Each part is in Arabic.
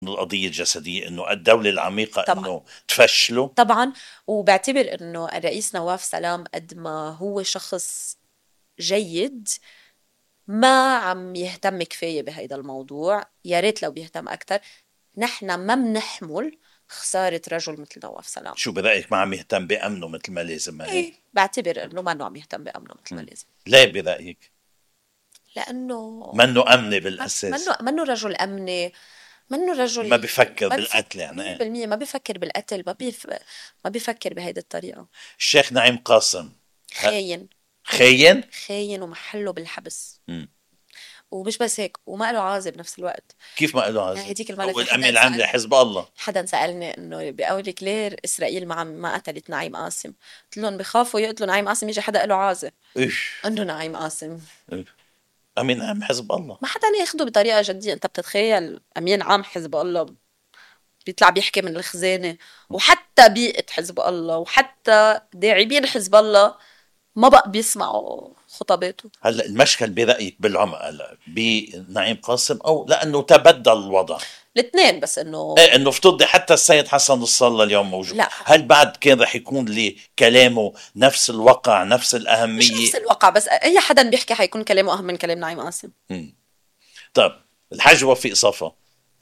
القضية الجسدية إنه الدولة العميقة طبعاً. إنه تفشله؟ طبعا. وبعتبر انه الرئيس نواف سلام قد ما هو شخص جيد ما عم يهتم كفاية بهيدا الموضوع، يا ريت لو بيهتم أكتر. نحن ما بنحمل خسارة رجل مثل نواف سلام. شو برأيك ما عم يهتم بأمنه مثل ما لازم؟ ما هيك؟ ايه، بعتبر انه ما عم يهتم بأمنه مثل ما لازم. ليه برأيك؟ لأنه منه أمني بالأساس؟ منه رجل أمني، منه ما رجل بفكر ما بالقتل بفكر يعني؟ إيه؟ 100%، ما بفكر بالقتل، ما بفكر بهيدي الطريقة. الشيخ نعيم قاسم خاين. خاين؟ خاين ومحله بالحبس. مم. ومش بس هيك، وما له عازة بنفس الوقت. كيف ما له يعني عزم؟ هديك المرة هو في الأمين العام لحزب الله. حدا سألني انه بقول كلير اسرائيل ما قتلت نعيم قاسم. قلت لهم بخافوا يقتلوا نعيم قاسم يجي حدا له عازة إيش؟ انه نعيم قاسم. إيش؟ أمين عام حزب الله. ما حدا ياخده بطريقة جدية. انت بتتخيل امين عام حزب الله بيطلع بيحكي من الخزانة؟ وحتى بيئة حزب الله وحتى داعمين حزب الله ما بقى بيسمعوا خطاباته. هلا المشكل برأيك بالعمق هلا بنعيم قاسم أو لأنه تبدل الوضع؟ الاثنين، بس انه ايه، انه افترضي حتى السيد حسن الصلى اليوم موجود، لا، هل بعد كان رح يكون لكلامه نفس الوقع نفس مش نفس الأهمية؟ الواقع، بس اي حدا بيحكي حيكون كلامه اهم من كلام نعيم قاسم. مم. طب الحاج وفيق صفا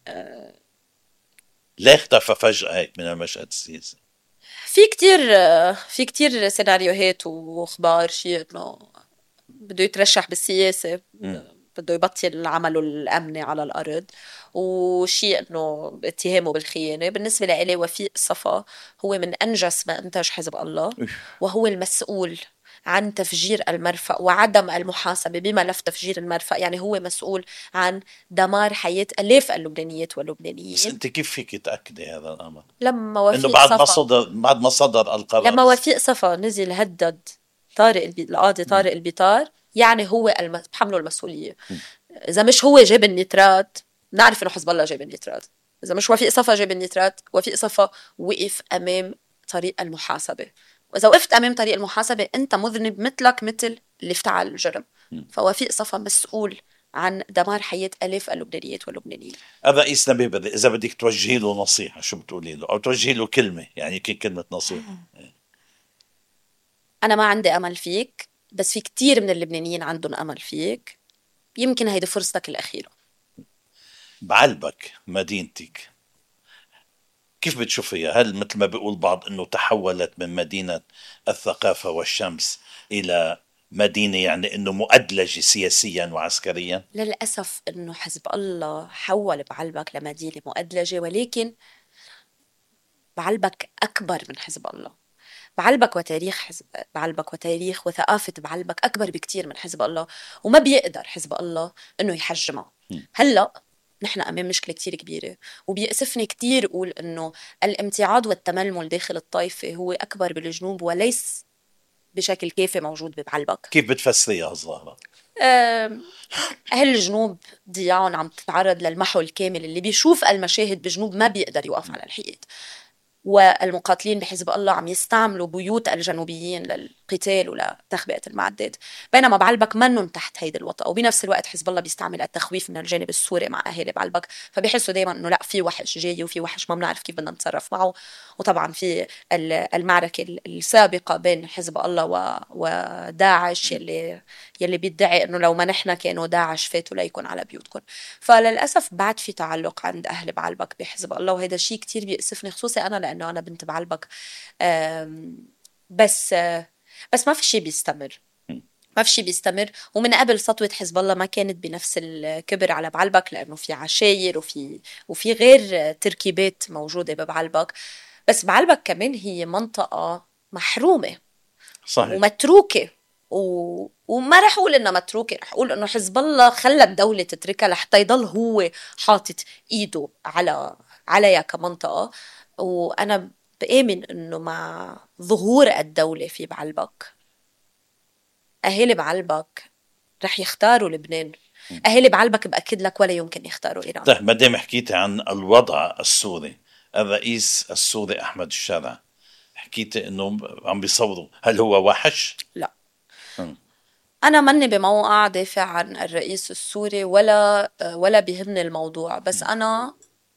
ليه اختفى فجأة هيك من المشهد السياسي؟ في كتير سيناريوهات واخبار شيء انه بده يترشح بالسياسة، مم. بده يبطل عمله الأمني على الأرض، وشيء إنه اتهامه بالخيانة. بالنسبة لإلي وفيق صفا هو من أنجس ما أنتج حزب الله، وهو المسؤول عن تفجير المرفأ وعدم المحاسبة بملف تفجير المرفأ. يعني هو مسؤول عن دمار حياة آلاف اللبنانيات بس واللبنانيين. انت كيف فيك تأكدي هذا الأمر؟ لما انه وفيق صفا بعد ما صدر القرار لما وفيق صفا نزل هدد القاضي مم. طارق البيطار، يعني هو بحمله المسؤولية. إذا مش هو جاب النترات، نعرف إنه حزب الله جاب النترات. إذا مش وفيق صفا جاب النترات، وفيق صفا وقف أمام طريق المحاسبة. وإذا وقفت أمام طريق المحاسبة أنت مذنب مثلك مثل اللي افتعل الجرم. مم. فوفيق صفا مسؤول عن دمار حياة آلاف اللبنانيات واللبنانيين. الرئيس نبيه إذا بدك توجهي له نصيحة شو بتقولي له؟ أو توجهي له كلمة، يعني كلمة نصيحة. أنا ما عندي أمل فيك، بس في كتير من اللبنانيين عندهم أمل فيك. يمكن هيدي فرصتك الأخيرة. بعلبك مدينتك كيف بتشوفيها؟ هل مثل ما بيقول بعض انه تحولت من مدينة الثقافة والشمس الى مدينة يعني انه مؤدلجة سياسيا وعسكريا؟ للأسف إنه حزب الله حول بعلبك لمدينة مؤدلجة، ولكن بعلبك أكبر من حزب الله. بعلبك وتاريخ وثقافة بعلبك أكبر بكتير من حزب الله، وما بيقدر حزب الله إنه يحجمها. هلأ نحن أمام مشكلة كتير كبيرة، وبيأسفني كتير أقول إنه الامتعاض والتململ داخل الطائفة هو أكبر بالجنوب وليس بشكل كافي موجود ببعلبك. كيف بتفسريها الظاهرة؟ أم، أهل الجنوب ضياعهم عم تتعرض للمحو الكامل. اللي بيشوف المشاهد بجنوب ما بيقدر يوقف على الحقيقة. والمقاتلين بحزب الله عم يستعملوا بيوت الجنوبيين للقتال ولتخبئة المعدات، بينما بعلبك منهم تحت هيدي الوطأة. وبنفس الوقت حزب الله بيستعمل التخويف من الجانب السوري مع أهالي بعلبك، فبيحسوا دايما إنه لا، في وحش جاي وفي وحش ما بنعرف كيف بدنا نتصرف معه. وطبعا في المعركة السابقة بين حزب الله وداعش، يلي بيدعي إنه لو ما نحن كانوا داعش فاتوا ليكن على بيوتكم. فللأسف بعد في تعلق عند أهل بعلبك بحزب الله، وهذا الشيء كتير بيأسفني، خصوصي أنا لأنه أنا بنت بعلبك. آم، بس بس ما في شيء بيستمر. ما في شيء بيستمر. ومن قبل سطوة حزب الله ما كانت بنفس الكبر على بعلبك، لأنه في عشاير وفي غير تركيبات موجودة ببعلبك. بس بعلبك كمان هي منطقة محرومة صحيح. ومتروكة. وما رح أقول إنها متروكة، رح أقول إنه حزب الله خلى الدولة تتركها لحتى يضل هو حاطط إيده عليها كمنطقة. وأنا بآمن إنه مع ظهور الدولة في بعلبك، أهالي بعلبك رح يختاروا لبنان. أهالي بعلبك بأكد لك ولا يمكن يختاروا إيران. طيب ما دام حكيتي عن الوضع السوري، الرئيس السوري أحمد الشارع حكيتي انه عم بيصوروا، هل هو وحش؟ لا، مم. أنا مني بموقع دافع عن الرئيس السوري ولا بيهمني الموضوع. بس أنا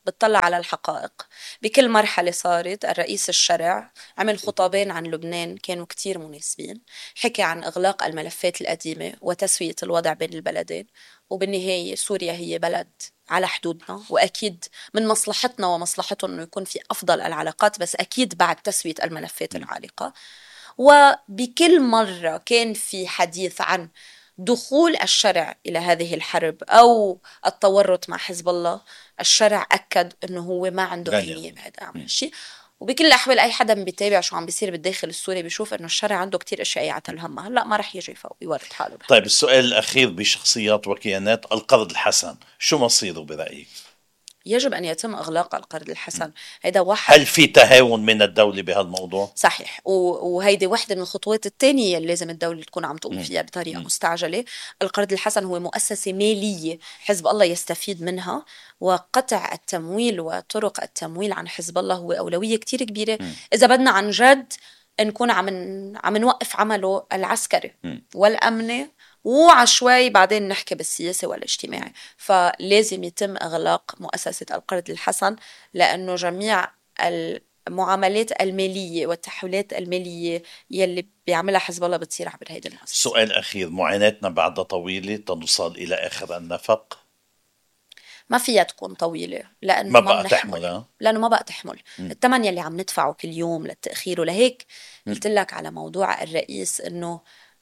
بتطلع على الحقائق. بكل مرحلة صارت الرئيس الشرع عمل خطابين عن لبنان كانوا كتير مناسبين، حكي عن إغلاق الملفات القديمة وتسوية الوضع بين البلدين، وبالنهاية سوريا هي بلد على حدودنا، وأكيد من مصلحتنا ومصلحتهم أنه يكون في أفضل العلاقات، بس أكيد بعد تسوية الملفات العالقة. وبكل مرة كان في حديث عن دخول الشرع إلى هذه الحرب أو التورط مع حزب الله. الشرع أكد أنه هو ما عنده أي نية بهذا عمل شيء. وبكل الأحوال أي حدا بيتابع شو عم بيصير بالداخل السوري بيشوف أنه الشرع عنده كتير أشياء يعتل همها، هلأ ما رح يجي ويورد حاله بها. طيب السؤال الأخير بشخصيات وكيانات القرض الحسن، شو مصيره برأيك؟ يجب أن يتم إغلاق القرض الحسن. هيدا واحد. هل في تهاون من الدولة بهالموضوع؟ صحيح. وهيدي واحدة من الخطوات الثانية اللي لازم الدولة تكون عم تقوم فيها بطريقة مستعجلة. القرض الحسن هو مؤسسة مالية حزب الله يستفيد منها، وقطع التمويل وطرق التمويل عن حزب الله هو أولوية كتير كبيرة إذا بدنا عن جد نكون عم نوقف عمله العسكري والأمني، وعشوائي بعدين نحكي بالسياسة والاجتماعي. فلازم يتم إغلاق مؤسسة القرض الحسن، لأنه جميع المعاملات المالية والتحويلات المالية يلي بيعملها حزب الله بتصير عبر هيدا المؤسسة. سؤال أخير، معاناتنا بعد طويلة تنوصل إلى آخر النفق؟ ما فيها تكون طويلة لأنه ما بقى تحمل. لأنه ما بقى تحمل الثمن يلي عم ندفعه كل يوم للتأخير. ولهيك قلت لك على موضوع الرئيس إنه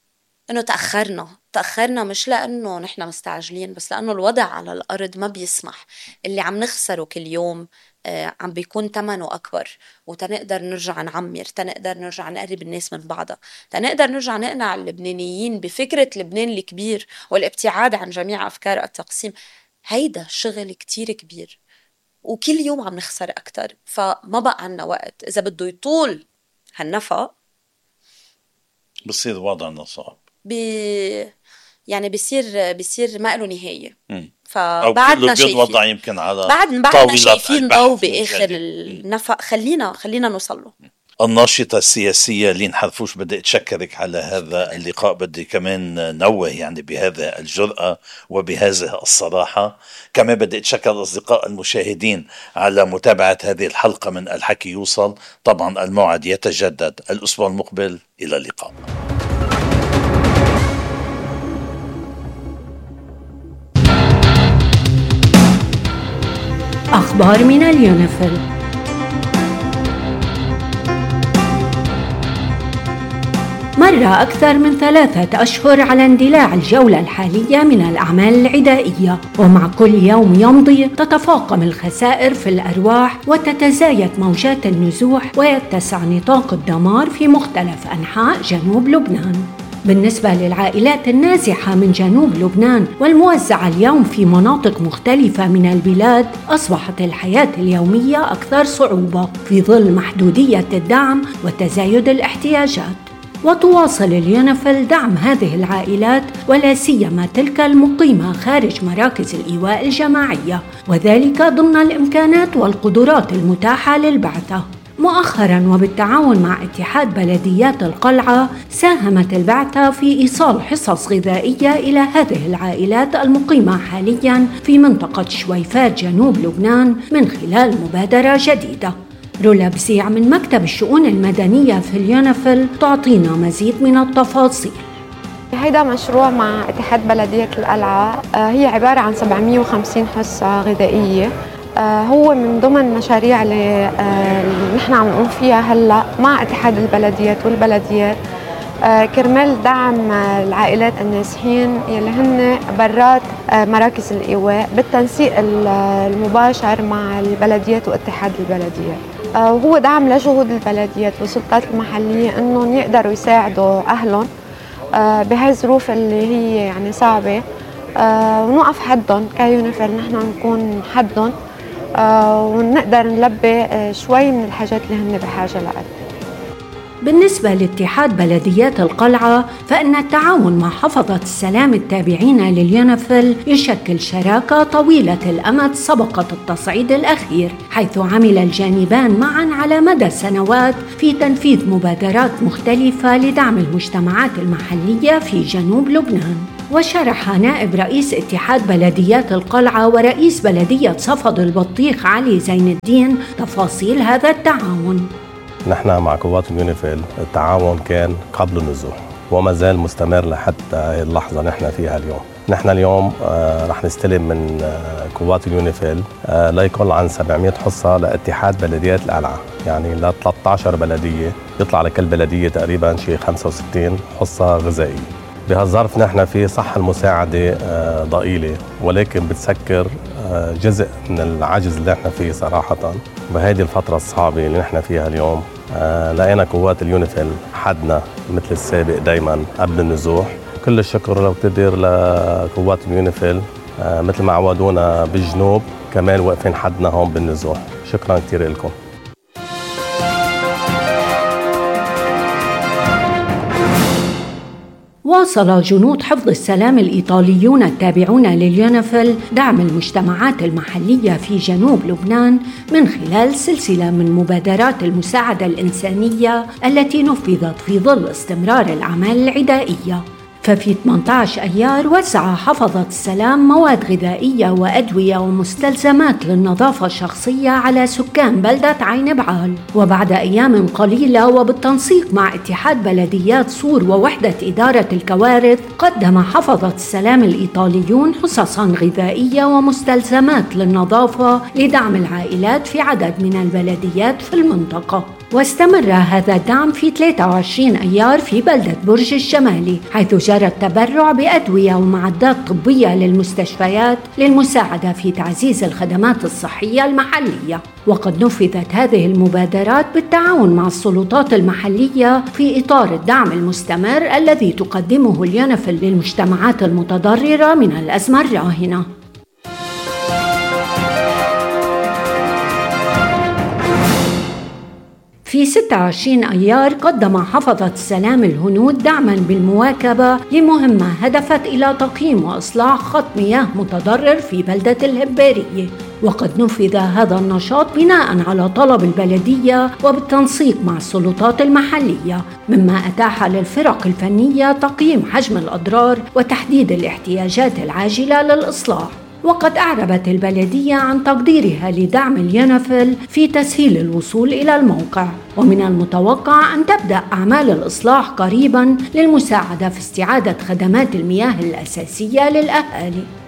تأخرنا مش لأنه نحن مستعجلين، بس لأنه الوضع على الأرض ما بيسمح. اللي عم نخسره كل يوم عم بيكون ثمنه أكبر، وتنقدر نرجع نعمر، تنقدر نرجع نقرب الناس من بعضها، تنقدر نرجع نقنع اللبنانيين بفكرة لبنان الكبير والابتعاد عن جميع أفكار التقسيم. هيدا شغل كتير كبير وكل يوم عم نخسر أكتر، فما بقى عنا وقت. إذا بده يطول هالنفق بصير وضعنا صعب، يعني بيصير ما له نهاية. فبعدنا شايفين وضع يمكن على بعدنا شايفين ضوء بآخر النفق. خلينا نوصل له. الناشطة السياسية لين حرفوش، بدي أتشكرك على هذا اللقاء. بدي كمان نوه يعني بهذا الجرأة وبهذه الصراحة. كمان بدي أتشكر الأصدقاء المشاهدين على متابعة هذه الحلقة من الحكي يوصل. طبعا الموعد يتجدد الأسبوع المقبل. إلى اللقاء. أخبار من اليونيفيل. مر أكثر من 3 أشهر على اندلاع الجولة الحالية من الأعمال العدائية، ومع كل يوم يمضي تتفاقم الخسائر في الأرواح وتتزايد موجات النزوح ويتسع نطاق الدمار في مختلف أنحاء جنوب لبنان. بالنسبة للعائلات النازحة من جنوب لبنان والموزعة اليوم في مناطق مختلفة من البلاد، أصبحت الحياة اليومية أكثر صعوبة في ظل محدودية الدعم وتزايد الاحتياجات. وتواصل اليونيفيل دعم هذه العائلات ولا سيما تلك المقيمة خارج مراكز الإيواء الجماعية، وذلك ضمن الإمكانات والقدرات المتاحة للبعثة. مؤخراً وبالتعاون مع اتحاد بلديات القلعة، ساهمت البعثة في إيصال حصص غذائية إلى هذه العائلات المقيمة حالياً في منطقة شويفات جنوب لبنان من خلال مبادرة جديدة. رولا بزيع من مكتب الشؤون المدنية في اليونيفيل تعطينا مزيد من التفاصيل. هيدا مشروع مع اتحاد بلدية القلعة، هي عبارة عن 750 حصة غذائية. هو من ضمن مشاريع اللي نحن عم نقوم فيها هلا مع اتحاد البلديات والبلديات كرمال دعم العائلات النازحين يلي هن برات مراكز الإيواء بالتنسيق المباشر مع البلديات واتحاد البلديات. وهو دعم لجهود البلديات والسلطات المحلية انهم يقدروا يساعدوا اهلهم بهاي الظروف اللي هي يعني صعبة، ونوقف حدهم كيونيفيل، نحن نكون حدهم ونقدر نلبي شوي من الحاجات اللي هن بحاجة لها. بالنسبة لاتحاد بلديات القلعة، فإن التعاون مع حفظة السلام التابعين لليونيفيل يشكل شراكة طويلة الأمد سبقت التصعيد الأخير، حيث عمل الجانبان معا على مدى سنوات في تنفيذ مبادرات مختلفة لدعم المجتمعات المحلية في جنوب لبنان. وشرح نائب رئيس اتحاد بلديات القلعة ورئيس بلدية صفد البطيخ علي زين الدين تفاصيل هذا التعاون. نحن مع قوات اليونيفيل التعاون كان قبل النزوح وما زال مستمر لحتى هذه اللحظة نحن فيها اليوم. نحن اليوم رح نستلم من قوات اليونيفيل لا يقل عن 700 حصة لاتحاد بلديات القلعة، يعني ل 13 بلدية، يطلع لكل بلدية تقريبا شيء 65 حصة غذائية. بهالظرف نحن في صح المساعدة ضئيلة، ولكن بتسكر جزء من العجز اللي نحن فيه صراحة بهذه الفترة الصعبة اللي نحن فيها اليوم. لقينا قوات اليونيفيل حدنا مثل السابق دايما قبل النزوح. كل الشكر لو تقدر لقوات اليونيفيل مثل ما عودونا بالجنوب كمان واقفين حدنا هون بالنزوح. شكرا كثير لكم. واصل جنود حفظ السلام الإيطاليون التابعون لليونيفيل دعم المجتمعات المحلية في جنوب لبنان من خلال سلسلة من مبادرات المساعدة الإنسانية التي نفذت في ظل استمرار الأعمال العدائية. ففي 18 أيار وزع حفظة السلام مواد غذائية وأدوية ومستلزمات للنظافة الشخصية على سكان بلدة عين بعال. وبعد أيام قليلة وبالتنسيق مع اتحاد بلديات صور ووحدة إدارة الكوارث قدم حفظة السلام الإيطاليون حصصاً غذائية ومستلزمات للنظافة لدعم العائلات في عدد من البلديات في المنطقة. واستمر هذا الدعم في 23 أيار في بلدة برج الشمالي، حيث جرى التبرع بأدوية ومعدات طبية للمستشفيات للمساعدة في تعزيز الخدمات الصحية المحلية. وقد نفذت هذه المبادرات بالتعاون مع السلطات المحلية في إطار الدعم المستمر الذي تقدمه اليونيفيل للمجتمعات المتضررة من الأزمة الراهنة. في 26 أيار قدم حفظة السلام الهنود دعماً بالمواكبة لمهمة هدفت إلى تقييم وإصلاح خط مياه متضرر في بلدة الهبارية. وقد نفذ هذا النشاط بناء على طلب البلدية وبالتنسيق مع السلطات المحلية، مما أتاح للفرق الفنية تقييم حجم الأضرار وتحديد الاحتياجات العاجلة للإصلاح. وقد أعربت البلدية عن تقديرها لدعم اليونيفيل في تسهيل الوصول إلى الموقع، ومن المتوقع أن تبدأ أعمال الإصلاح قريباً للمساعدة في استعادة خدمات المياه الأساسية للأهالي.